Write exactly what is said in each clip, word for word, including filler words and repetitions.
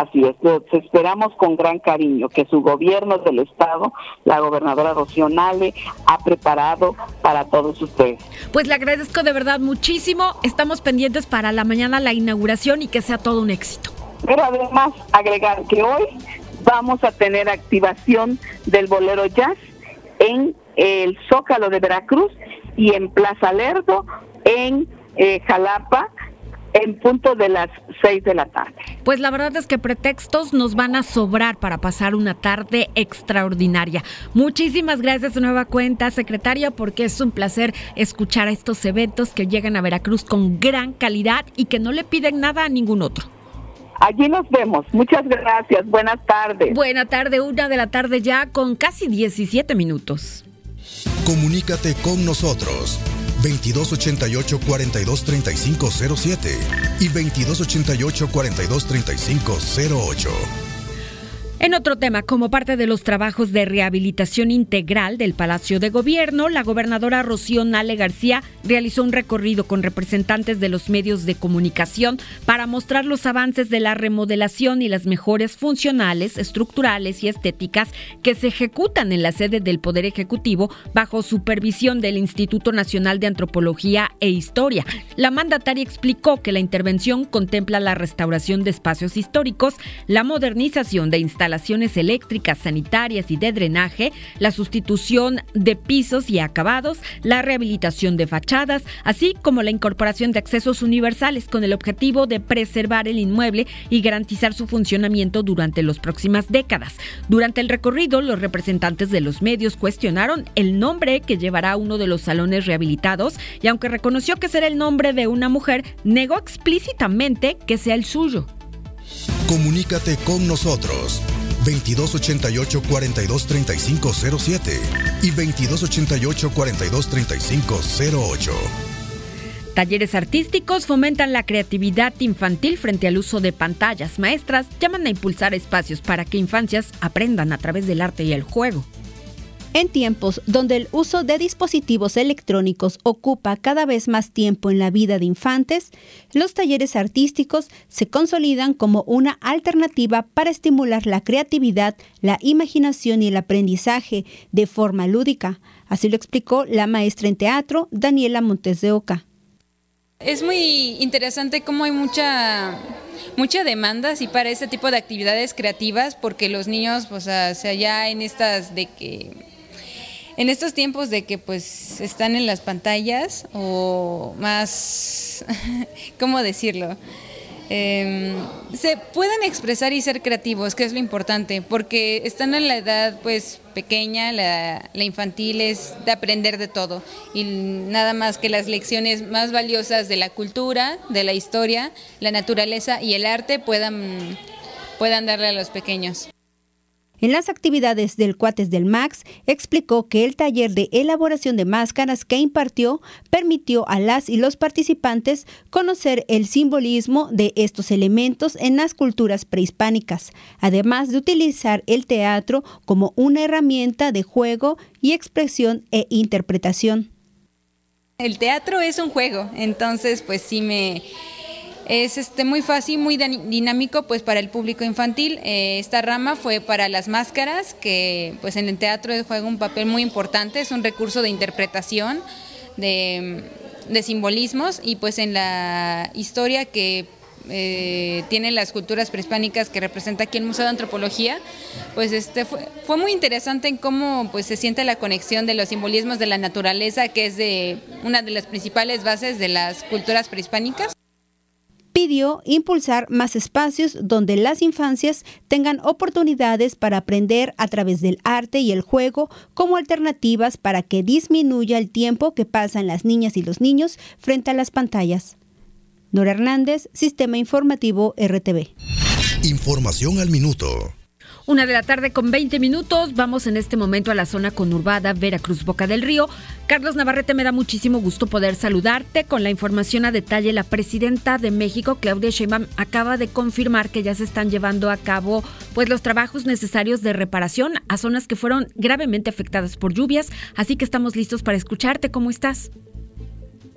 Así es, los esperamos con gran cariño, que su gobierno del estado, la gobernadora Rocío Nale, ha preparado para todos ustedes. Pues le agradezco de verdad muchísimo, estamos pendientes para la mañana la inauguración y que sea todo un éxito. Pero además agregar que hoy vamos a tener activación del Bolero Jazz en el Zócalo de Veracruz y en Plaza Lerdo, en eh, Jalapa, en punto de las seis de la tarde. Pues la verdad es que pretextos nos van a sobrar para pasar una tarde extraordinaria. Muchísimas gracias de nueva cuenta, secretaria, porque es un placer escuchar a estos eventos que llegan a Veracruz con gran calidad y que no le piden nada a ningún otro. Allí nos vemos. Muchas gracias. Buenas tardes. Buena tarde, una de la tarde ya con casi diecisiete minutos. Comunícate con nosotros. veintidós ochenta y ocho, cuarenta y dos, treinta y cinco cero siete y veintidós ochenta y ocho, cuarenta y dos, treinta y cinco cero ocho. En otro tema, como parte de los trabajos de rehabilitación integral del Palacio de Gobierno, la gobernadora Rocío Nale García realizó un recorrido con representantes de los medios de comunicación para mostrar los avances de la remodelación y las mejoras funcionales, estructurales y estéticas que se ejecutan en la sede del Poder Ejecutivo bajo supervisión del Instituto Nacional de Antropología e Historia. La mandataria explicó que la intervención contempla la restauración de espacios históricos, la modernización de instalaciones instalaciones eléctricas, sanitarias y de drenaje, la sustitución de pisos y acabados, la rehabilitación de fachadas, así como la incorporación de accesos universales con el objetivo de preservar el inmueble y garantizar su funcionamiento durante las próximas décadas. Durante el recorrido, los representantes de los medios cuestionaron el nombre que llevará uno de los salones rehabilitados y aunque reconoció que será el nombre de una mujer, negó explícitamente que sea el suyo. Comunícate con nosotros. veintidós ochenta y ocho, cuarenta y dos, treinta y cinco cero siete y veintidós ochenta y ocho, cuarenta y dos, treinta y cinco cero ocho. Talleres artísticos fomentan la creatividad infantil frente al uso de pantallas. Maestras llaman a impulsar espacios para que infancias aprendan a través del arte y el juego. En tiempos donde el uso de dispositivos electrónicos ocupa cada vez más tiempo en la vida de infantes, los talleres artísticos se consolidan como una alternativa para estimular la creatividad, la imaginación y el aprendizaje de forma lúdica. Así lo explicó la maestra en teatro, Daniela Montes de Oca. Es muy interesante cómo hay mucha... mucha demanda sí para este tipo de actividades creativas, porque los niños, pues, o sea, ya en estas de que en estos tiempos de que pues están en las pantallas o más, ¿cómo decirlo? Eh, se puedan expresar y ser creativos, que es lo importante, porque están en la edad pues pequeña, la, la infantil es de aprender de todo y nada más que las lecciones más valiosas de la cultura, de la historia, la naturaleza y el arte puedan, puedan darle a los pequeños. En las actividades del Cuates del Max, explicó que el taller de elaboración de máscaras que impartió permitió a las y los participantes conocer el simbolismo de estos elementos en las culturas prehispánicas, además de utilizar el teatro como una herramienta de juego y expresión e interpretación. El teatro es un juego, entonces pues sí me... Es este, muy fácil, muy dinámico pues para el público infantil. Eh, esta rama fue para las máscaras, que pues en el teatro juega un papel muy importante, es un recurso de interpretación, de, de simbolismos, y pues en la historia que eh, tienen las culturas prehispánicas que representa aquí el Museo de Antropología, pues este fue, fue muy interesante en cómo pues se siente la conexión de los simbolismos de la naturaleza, que es de una de las principales bases de las culturas prehispánicas. Pidió impulsar más espacios donde las infancias tengan oportunidades para aprender a través del arte y el juego como alternativas para que disminuya el tiempo que pasan las niñas y los niños frente a las pantallas. Nora Hernández, Sistema Informativo R T V. Información al minuto. Una de la tarde con veinte minutos, vamos en este momento a la zona conurbada Veracruz, Boca del Río. Carlos Navarrete, me da muchísimo gusto poder saludarte con la información a detalle. La presidenta de México, Claudia Sheinbaum, acaba de confirmar que ya se están llevando a cabo pues los trabajos necesarios de reparación a zonas que fueron gravemente afectadas por lluvias, así que estamos listos para escucharte. ¿Cómo estás?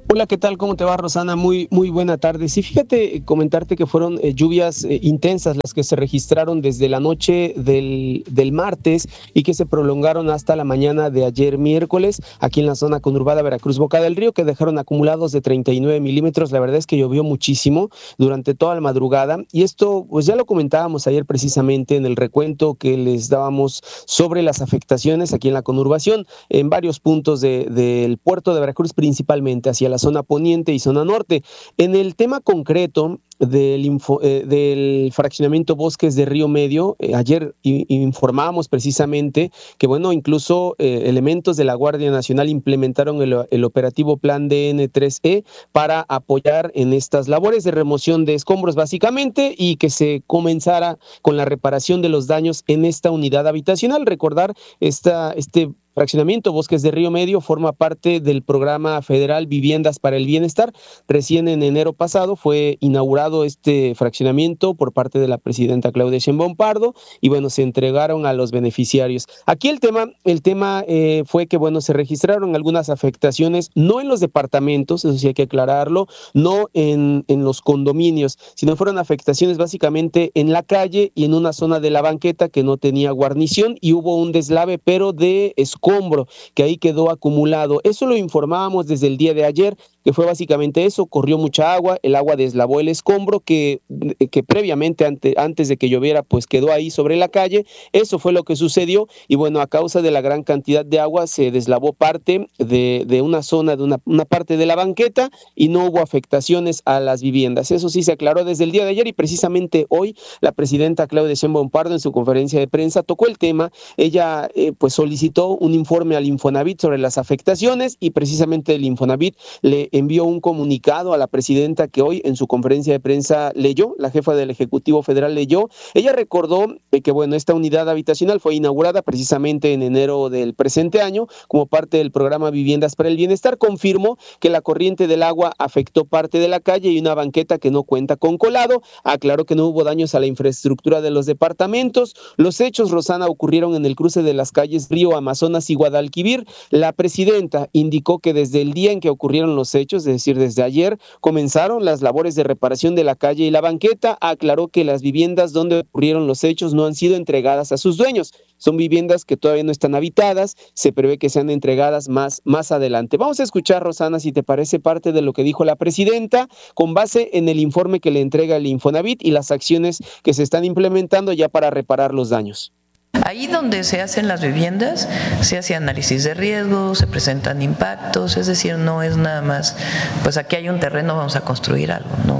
Hola, ¿qué tal? ¿Cómo te va, Rosana? Muy, muy buena tarde. Sí, fíjate, comentarte que fueron eh, lluvias eh, intensas las que se registraron desde la noche del, del martes y que se prolongaron hasta la mañana de ayer miércoles, aquí en la zona conurbada Veracruz Boca del Río, que dejaron acumulados de treinta y nueve milímetros. La verdad es que llovió muchísimo durante toda la madrugada y esto, pues ya lo comentábamos ayer precisamente en el recuento que les dábamos sobre las afectaciones aquí en la conurbación, en varios puntos de, del puerto de Veracruz, principalmente hacia la zona poniente y zona norte. En el tema concreto del, info, eh, del fraccionamiento Bosques de Río Medio, eh, ayer i- informábamos precisamente que, bueno, incluso eh, elementos de la Guardia Nacional implementaron el, el operativo Plan D N tres E para apoyar en estas labores de remoción de escombros básicamente y que se comenzara con la reparación de los daños en esta unidad habitacional. Recordar esta, este fraccionamiento Bosques de Río Medio forma parte del programa federal Viviendas para el Bienestar. Recién en enero pasado fue inaugurado este fraccionamiento por parte de la presidenta Claudia Sheinbaum Pardo y bueno, se entregaron a los beneficiarios. Aquí el tema, el tema eh, fue que bueno, se registraron algunas afectaciones, no en los departamentos, eso sí hay que aclararlo, no en, en los condominios, sino fueron afectaciones básicamente en la calle y en una zona de la banqueta que no tenía guarnición y hubo un deslave, pero de escombros escombro que ahí quedó acumulado. Eso lo informábamos desde el día de ayer, que fue básicamente eso, corrió mucha agua, el agua deslavó el escombro que, que previamente ante, antes de que lloviera pues quedó ahí sobre la calle. Eso fue lo que sucedió y bueno, a causa de la gran cantidad de agua se deslavó parte de, de una zona, de una, una parte de la banqueta y no hubo afectaciones a las viviendas. Eso sí se aclaró desde el día de ayer y precisamente hoy la presidenta Claudia Sheinbaum Pardo en su conferencia de prensa tocó el tema. Ella eh, pues solicitó un informe al Infonavit sobre las afectaciones y precisamente el Infonavit le envió un comunicado a la presidenta que hoy en su conferencia de prensa leyó, la jefa del Ejecutivo Federal leyó. Ella recordó que bueno, esta unidad habitacional fue inaugurada precisamente en enero del presente año como parte del programa Viviendas para el Bienestar. Confirmó que la corriente del agua afectó parte de la calle y una banqueta que no cuenta con colado. Aclaró que no hubo daños a la infraestructura de los departamentos. Los hechos, Rosana, ocurrieron en el cruce de las calles Río Amazonas y Guadalquivir. La presidenta indicó que desde el día en que ocurrieron los hechos, es decir, desde ayer, comenzaron las labores de reparación de la calle y la banqueta. Aclaró que las viviendas donde ocurrieron los hechos no han sido entregadas a sus dueños. Son viviendas que todavía no están habitadas, se prevé que sean entregadas más, más adelante. Vamos a escuchar, Rosana, si te parece, parte de lo que dijo la presidenta, con base en el informe que le entrega el Infonavit y las acciones que se están implementando ya para reparar los daños. Ahí donde se hacen las viviendas, se hace análisis de riesgo, se presentan impactos, es decir, no es nada más, pues aquí hay un terreno, vamos a construir algo, no.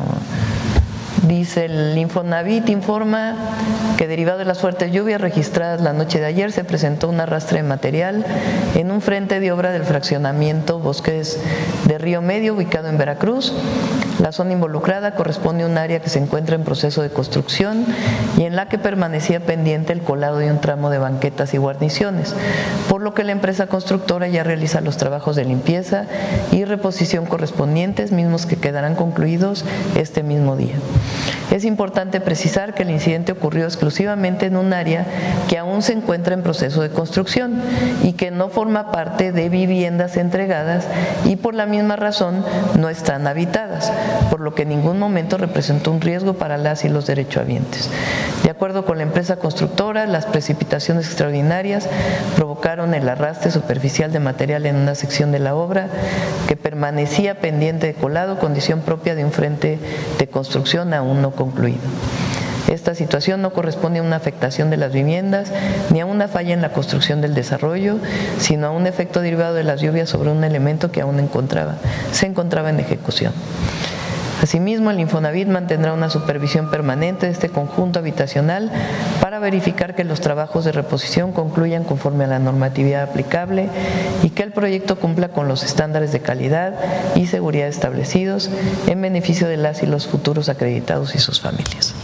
Dice el Infonavit, informa que derivado de las fuertes lluvias registradas la noche de ayer se presentó un arrastre de material en un frente de obra del fraccionamiento Bosques de Río Medio ubicado en Veracruz. La zona involucrada corresponde a un área que se encuentra en proceso de construcción y en la que permanecía pendiente el colado de un tramo de banquetas y guarniciones, por lo que la empresa constructora ya realiza los trabajos de limpieza y reposición correspondientes, mismos que quedarán concluidos este mismo día. Es importante precisar que el incidente ocurrió exclusivamente en un área que aún se encuentra en proceso de construcción y que no forma parte de viviendas entregadas y por la misma razón no están habitadas, por lo que en ningún momento representó un riesgo para las y los derechohabientes. De acuerdo con la empresa constructora, las precipitaciones extraordinarias provocaron el arrastre superficial de material en una sección de la obra que permanecía pendiente de colado, condición propia de un frente de construcción aún no concluido. Esta situación no corresponde a una afectación de las viviendas ni a una falla en la construcción del desarrollo, sino a un efecto derivado de las lluvias sobre un elemento que aún encontraba, se encontraba en ejecución. Asimismo, el Infonavit mantendrá una supervisión permanente de este conjunto habitacional para verificar que los trabajos de reposición concluyan conforme a la normatividad aplicable y que el proyecto cumpla con los estándares de calidad y seguridad establecidos en beneficio de las y los futuros acreditados y sus familias.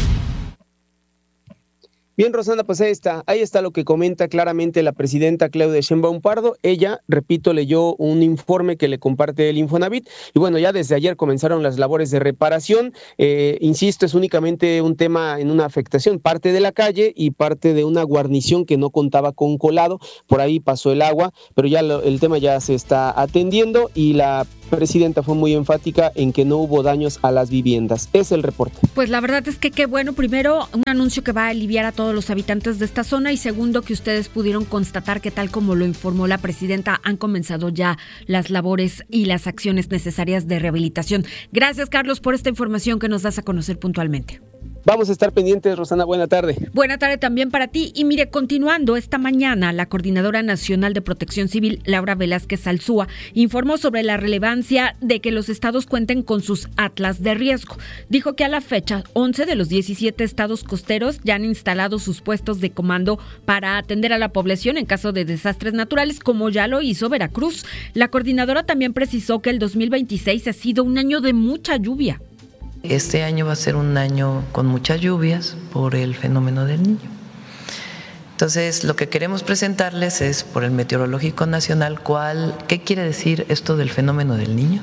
Bien, Rosana, pues ahí está, ahí está lo que comenta claramente la presidenta Claudia Sheinbaum Pardo. Ella, repito, leyó un informe que le comparte el Infonavit y bueno, ya desde ayer comenzaron las labores de reparación. Eh, insisto, es únicamente un tema en una afectación, parte de la calle y parte de una guarnición que no contaba con colado, por ahí pasó el agua, pero ya lo, el tema ya se está atendiendo y la presidenta fue muy enfática en que no hubo daños a las viviendas. Es el reporte. Pues la verdad es que qué bueno. Primero, un anuncio que va a aliviar a todos los habitantes de esta zona y segundo, que ustedes pudieron constatar que tal como lo informó la presidenta, han comenzado ya las labores y las acciones necesarias de rehabilitación. Gracias, Carlos, por esta información que nos das a conocer puntualmente. Vamos a estar pendientes, Rosana. Buena tarde. Buena tarde también para ti. Y mire, continuando, esta mañana la Coordinadora Nacional de Protección Civil, Laura Velázquez Alzúa, informó sobre la relevancia de que los estados cuenten con sus atlas de riesgo. Dijo que a la fecha, once de los diecisiete estados costeros ya han instalado sus puestos de comando para atender a la población en caso de desastres naturales, como ya lo hizo Veracruz. La coordinadora también precisó que el dos mil veintiséis ha sido un año de mucha lluvia. Este año va a ser un año con muchas lluvias por el fenómeno del Niño. Entonces, lo que queremos presentarles es por el Meteorológico Nacional cuál, qué quiere decir esto del fenómeno del Niño,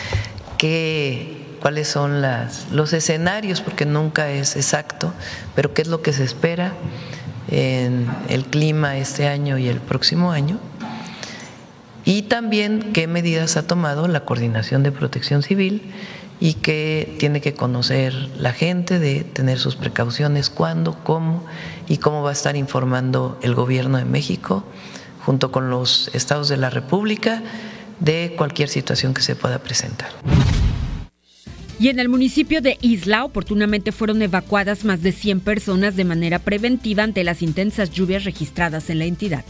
qué, cuáles son las, los escenarios, porque nunca es exacto, pero qué es lo que se espera en el clima este año y el próximo año. Y también qué medidas ha tomado la Coordinación de Protección Civil y que tiene que conocer la gente, de tener sus precauciones, cuándo, cómo y cómo va a estar informando el Gobierno de México junto con los estados de la República de cualquier situación que se pueda presentar. Y en el municipio de Isla, oportunamente fueron evacuadas más de cien personas de manera preventiva ante las intensas lluvias registradas en la entidad.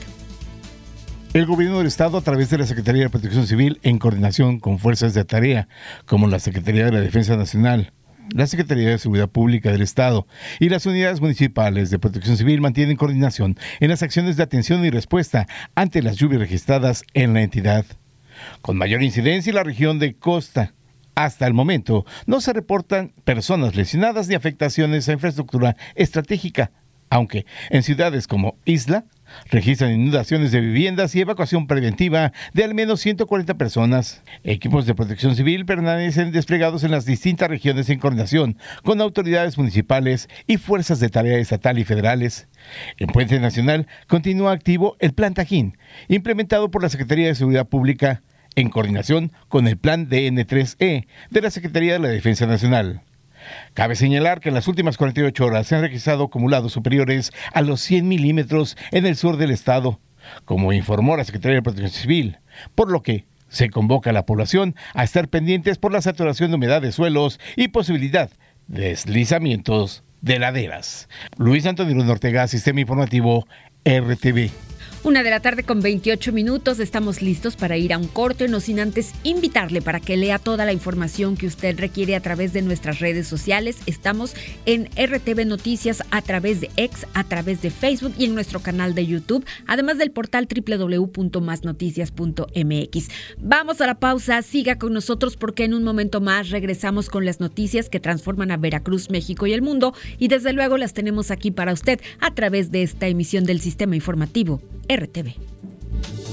El gobierno del estado, a través de la Secretaría de Protección Civil, en coordinación con fuerzas de tarea, como la Secretaría de la Defensa Nacional, la Secretaría de Seguridad Pública del Estado y las unidades municipales de Protección Civil, mantienen coordinación en las acciones de atención y respuesta ante las lluvias registradas en la entidad. Con mayor incidencia en la región de Costa, hasta el momento no se reportan personas lesionadas ni afectaciones a infraestructura estratégica, aunque en ciudades como Isla registran inundaciones de viviendas y evacuación preventiva de al menos ciento cuarenta personas. Equipos de protección civil permanecen desplegados en las distintas regiones en coordinación con autoridades municipales y fuerzas de tarea estatal y federales. En Puente Nacional continúa activo el Plan Tajín, implementado por la Secretaría de Seguridad Pública en coordinación con el Plan D N tres E de la Secretaría de la Defensa Nacional. Cabe señalar que en las últimas cuarenta y ocho horas se han registrado acumulados superiores a los cien milímetros en el sur del estado, como informó la Secretaría de Protección Civil, por lo que se convoca a la población a estar pendientes por la saturación de humedad de suelos y posibilidad de deslizamientos de laderas. Luis Antonio Ortega, Sistema Informativo R T V. Una de la tarde con veintiocho minutos, estamos listos para ir a un corte, no sin antes invitarle para que lea toda la información que usted requiere a través de nuestras redes sociales. Estamos en R T V Noticias a través de X, a través de Facebook y en nuestro canal de YouTube, además del portal doble u doble u doble u punto más noticias punto m x. Vamos a la pausa, siga con nosotros porque en un momento más regresamos con las noticias que transforman a Veracruz, México y el mundo, y desde luego las tenemos aquí para usted a través de esta emisión del Sistema Informativo R T V.